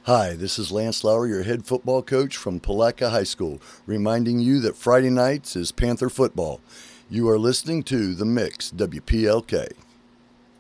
Hi, this is Lance Lauer, your head football coach from Palatka High School, reminding you that Friday nights is Panther football. You are listening to The Mix, WPLK.